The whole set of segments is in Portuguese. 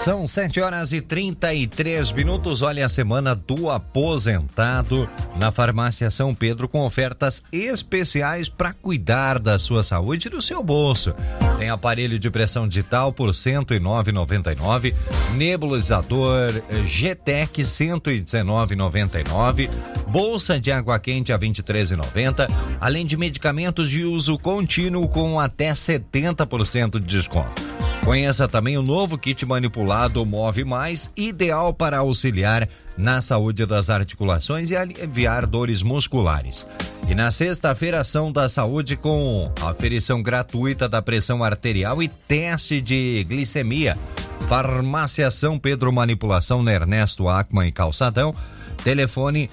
São 7h33. Olha a semana do aposentado na Farmácia São Pedro com ofertas especiais para cuidar da sua saúde e do seu bolso. Tem aparelho de pressão digital por R$ 109,99, nebulizador GTEC R$ 119,99, bolsa de água quente a R$ 23,90, além de medicamentos de uso contínuo com até 70% de desconto. Conheça também o novo kit manipulado Move Mais, ideal para auxiliar na saúde das articulações e aliviar dores musculares. E na sexta-feira, ação da saúde com aferição gratuita da pressão arterial e teste de glicemia. Farmácia São Pedro, manipulação na Ernesto Ackmann e Calçadão. Telefone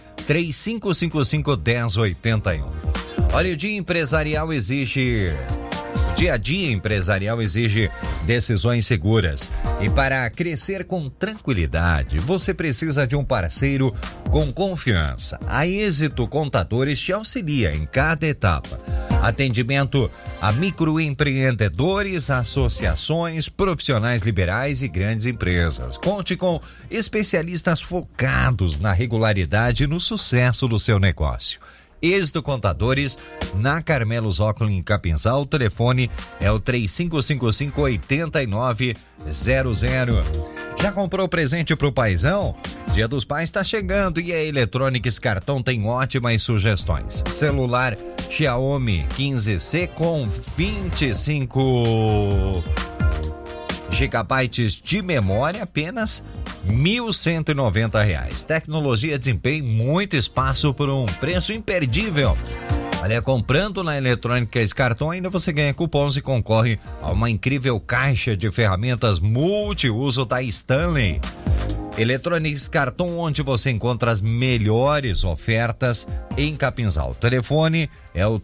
3555-1081. Olha, o dia empresarial exige... Dia a dia empresarial exige decisões seguras. E para crescer com tranquilidade, você precisa de um parceiro com confiança. A Êxito Contadores te auxilia em cada etapa. Atendimento a microempreendedores, associações, profissionais liberais e grandes empresas. Conte com especialistas focados na regularidade e no sucesso do seu negócio. Êxito Contadores, na Carmelo Zócoli, em Capinzal. O telefone é o 3555-8900. Já comprou presente pro paizão? Dia dos Pais está chegando e a Eletrônicas Cartão tem ótimas sugestões. Celular Xiaomi 15C com 25 gigabytes de memória, apenas R$ 1.190. Tecnologia, desempenho, muito espaço por um preço imperdível. Olha, comprando na Eletrônicas Cartão, ainda você ganha cupons e concorre a uma incrível caixa de ferramentas multiuso da Stanley. Eletrônicas Cartão, onde você encontra as melhores ofertas em Capinzal. O telefone é o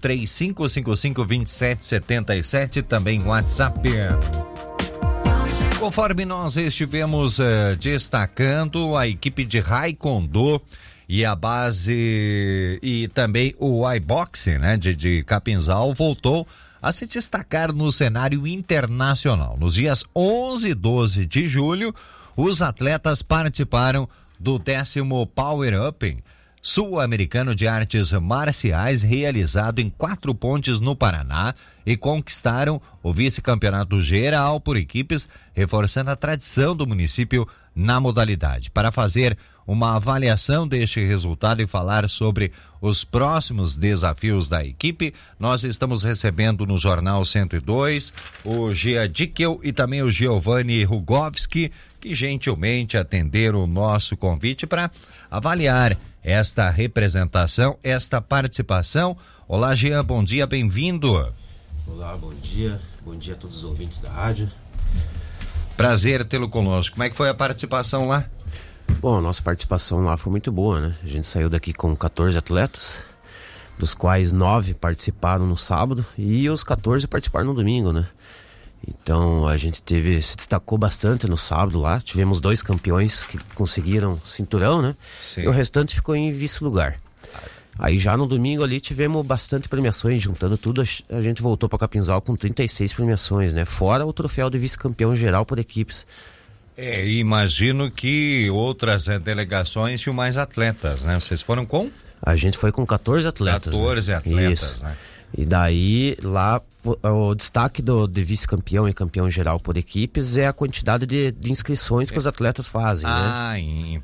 3555-2777, também WhatsApp. Conforme nós estivemos destacando, a equipe de Raikkondo e a base e também o iBoxing, né, de Capinzal, voltou a se destacar no cenário internacional. Nos dias 11 e 12 de julho, os atletas participaram do 10º Power Open Sul-Americano de Artes Marciais, realizado em 4 Pontes, no Paraná, e conquistaram o vice-campeonato geral por equipes, reforçando a tradição do município na modalidade. Para fazer uma avaliação deste resultado e falar sobre os próximos desafios da equipe, nós estamos recebendo no Jornal 102 o Gia Dickel e também o Giovanni Rugovski, que gentilmente atenderam o nosso convite para avaliar esta representação, esta participação. Olá, Jean, bom dia, bem-vindo. Olá, bom dia a todos os ouvintes da rádio. Prazer tê-lo conosco. Como é que foi a participação lá? Bom, a nossa participação lá foi muito boa, né? A gente saiu daqui com 14 atletas, dos quais 9 participaram no sábado e os 14 participaram no domingo, né? Então a gente se destacou bastante no sábado lá. Tivemos 2 campeões que conseguiram cinturão, né? Sim. E o restante ficou em vice-lugar. Aí já no domingo ali tivemos bastante premiações, juntando tudo, a gente voltou para Capinzal com 36 premiações, né? Fora o troféu de vice-campeão geral por equipes. Imagino que outras delegações tinham mais atletas, né? Vocês foram com? A gente foi com 14 atletas. 14 atletas, isso, né? E daí lá o destaque de vice-campeão e campeão geral por equipes é a quantidade de inscrições que os atletas fazem, né?